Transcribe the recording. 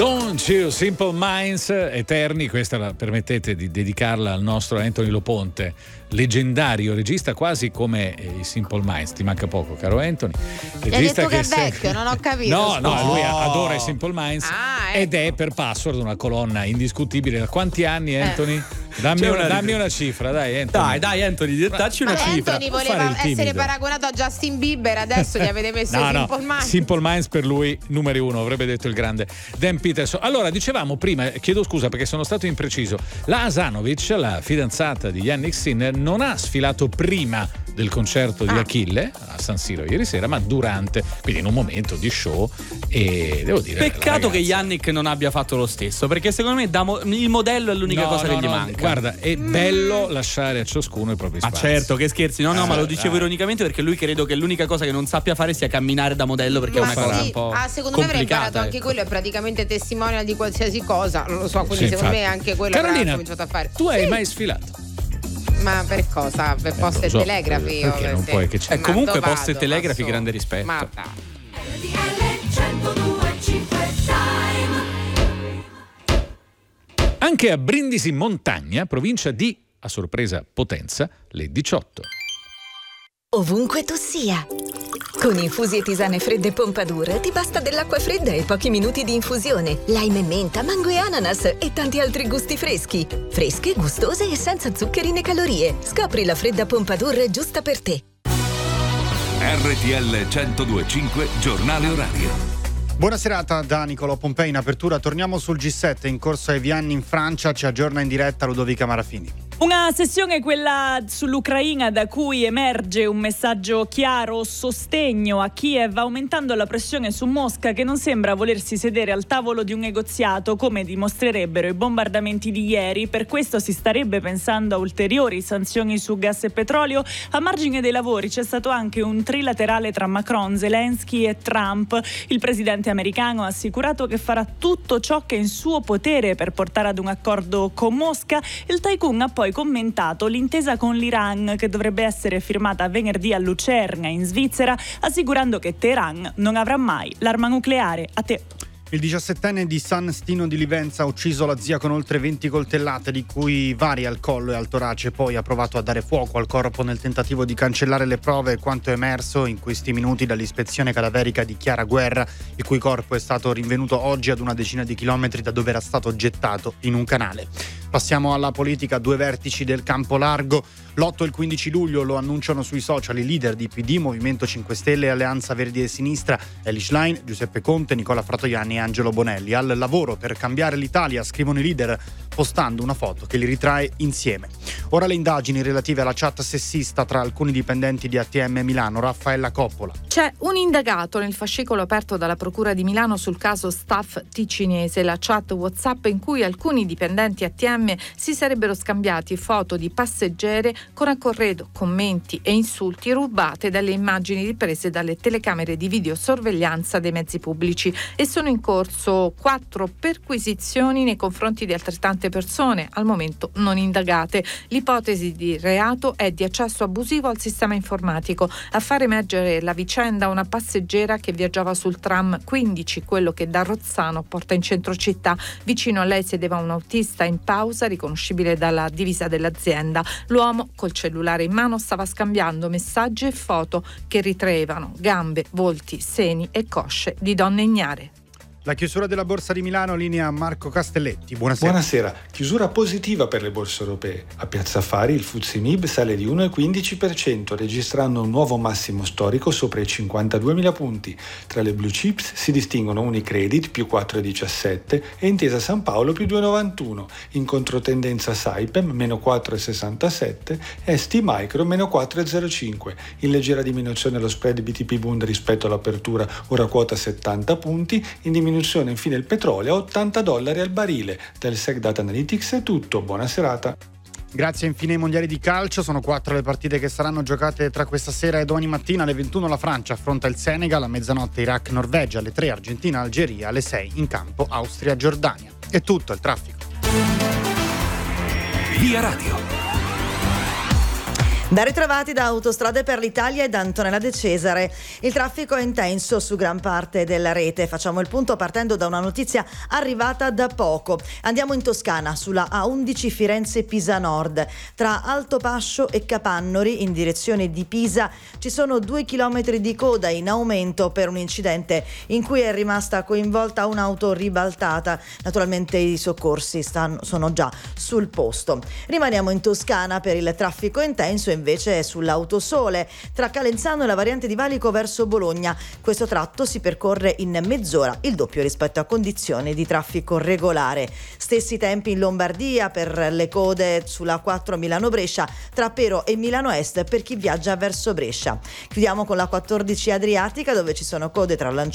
Don't You, Simple Minds, eterni. Questa permettete di dedicarla al nostro Anthony Loponte, leggendario regista, quasi come i Simple Minds. Ti manca poco, caro Anthony. Regista che è vecchio, non ho capito. No, lui adora i Simple Minds ed è per Password una colonna indiscutibile. Da quanti anni, Anthony? Dammi una cifra, dai Anthony. Dai Anthony, dacci una cifra. Anthony voleva essere paragonato a Justin Bieber, adesso gli avete messo i Simple Minds. Simple Minds per lui numero uno, avrebbe detto il grande Dan Peterson. Allora, dicevamo prima, chiedo scusa perché sono stato impreciso, la Asanovic, la fidanzata di Yannick Sinner, non ha sfilato prima del concerto di Achille a San Siro ieri sera, ma durante, quindi in un momento di show, e devo dire, peccato che Yannick non abbia fatto lo stesso, perché secondo me il modello è l'unica cosa che gli manca. Guarda, è bello lasciare a ciascuno i propri spazi. Ma certo, che scherzi, no, ma lo dicevo ironicamente, perché lui credo che l'unica cosa che non sappia fare sia camminare da modello, perché è una cosa un po' secondo me avrà imparato anche quello, è praticamente testimonial di qualsiasi cosa, non lo so, quindi secondo me anche quello Carolina, avrà cominciato a fare. Tu hai mai sfilato? Ma per cosa? Per Poste e Telegrafi? Perché non puoi che c'è. Comunque Poste e Telegrafi, grande rispetto. Ma Anche a Brindisi Montagna, provincia di, a sorpresa, Potenza, le 18. Ovunque tu sia. Con infusi e tisane fredde Pompadour ti basta dell'acqua fredda e pochi minuti di infusione, lime e menta, mango e ananas e tanti altri gusti freschi. Fresche, gustose e senza zuccheri né calorie. Scopri la fredda Pompadour giusta per te. RTL 102.5 Giornale Orario. Buona serata da Nicolò Pompei. In apertura torniamo sul G7 in corso ai Vianni in Francia. Ci aggiorna in diretta Ludovica Marafini. Una sessione, quella sull'Ucraina, da cui emerge un messaggio chiaro, sostegno a Kiev, aumentando la pressione su Mosca, che non sembra volersi sedere al tavolo di un negoziato, come dimostrerebbero i bombardamenti di ieri. Per questo si starebbe pensando a ulteriori sanzioni su gas e petrolio. A margine dei lavori c'è stato anche un trilaterale tra Macron, Zelensky e Trump. Il presidente americano ha assicurato che farà tutto ciò che è in suo potere per portare ad un accordo con Mosca. Il tycoon ha poi commentato l'intesa con l'Iran, che dovrebbe essere firmata venerdì a Lucerna in Svizzera, assicurando che Teheran non avrà mai l'arma nucleare. A te. Il 17enne di San Stino di Livenza ha ucciso la zia con oltre 20 coltellate, di cui varie al collo e al torace. Poi ha provato a dare fuoco al corpo nel tentativo di cancellare le prove. Quanto è emerso in questi minuti dall'ispezione cadaverica di Chiara Guerra, il cui corpo è stato rinvenuto oggi ad una decina di chilometri da dove era stato gettato in un canale. Passiamo alla politica. 2 vertici del campo largo. L'8 e il 15 luglio lo annunciano sui social i leader di PD, Movimento 5 Stelle e Alleanza Verdi e Sinistra, Elly Schlein, Giuseppe Conte, Nicola Fratoianni e Angelo Bonelli. Al lavoro per cambiare l'Italia, scrivono i leader postando una foto che li ritrae insieme. Ora le indagini relative alla chat sessista tra alcuni dipendenti di ATM Milano. Raffaella Coppola. C'è un indagato nel fascicolo aperto dalla Procura di Milano sul caso Staff Ticinese, la chat WhatsApp in cui alcuni dipendenti ATM si sarebbero scambiati foto di passeggere con a corredo commenti e insulti rubate dalle immagini riprese dalle telecamere di videosorveglianza dei mezzi pubblici, e sono in corso 4 perquisizioni nei confronti di altrettante persone, al momento non indagate. L'ipotesi di reato è di accesso abusivo al sistema informatico. A far emergere la vicenda una passeggera che viaggiava sul tram 15, quello che da Rozzano porta in centro città. Vicino a lei sedeva un autista in pausa, riconoscibile dalla divisa dell'azienda. L'uomo col cellulare in mano stava scambiando messaggi e foto che ritraevano gambe, volti, seni e cosce di donne ignare. La chiusura della Borsa di Milano, linea Marco Castelletti. Buonasera. Buonasera. Chiusura positiva per le borse europee. A Piazza Affari il FTSE MIB sale di 1,15%, registrando un nuovo massimo storico sopra i 52.000 punti. Tra le blue chips si distinguono Unicredit più 4,17 e Intesa San Paolo più 2,91. In controtendenza Saipem meno 4,67 e ST Micro meno 4,05. In leggera diminuzione lo spread BTP Bund rispetto all'apertura, ora quota 70 punti. In diminuzione infine il petrolio a $80 al barile. Del Sec Data Analytics è tutto, buona serata. Grazie. Infine ai mondiali di calcio, sono 4 le partite che saranno giocate tra questa sera e domani mattina. Alle 21 la Francia affronta il Senegal, a mezzanotte Iraq-Norvegia, alle 3 Argentina-Algeria, alle 6 in campo Austria-Giordania. È tutto, il traffico. Via Radio. Ben ritrovati da Autostrade per l'Italia e da Antonella De Cesare. Il traffico è intenso su gran parte della rete. Facciamo il punto partendo da una notizia arrivata da poco. Andiamo in Toscana, sulla A11 Firenze-Pisa Nord. Tra Altopascio e Capannori, in direzione di Pisa, ci sono 2 chilometri di coda in aumento per un incidente in cui è rimasta coinvolta un'auto ribaltata. Naturalmente i soccorsi sono già sul posto. Rimaniamo in Toscana per il traffico intenso invece sull'Autosole tra Calenzano e la variante di Valico verso Bologna. Questo tratto si percorre in mezz'ora, il doppio rispetto a condizioni di traffico regolare. Stessi tempi in Lombardia per le code sulla 4 Milano-Brescia tra Pero e Milano Est per chi viaggia verso Brescia. Chiudiamo con la 14 Adriatica, dove ci sono code tra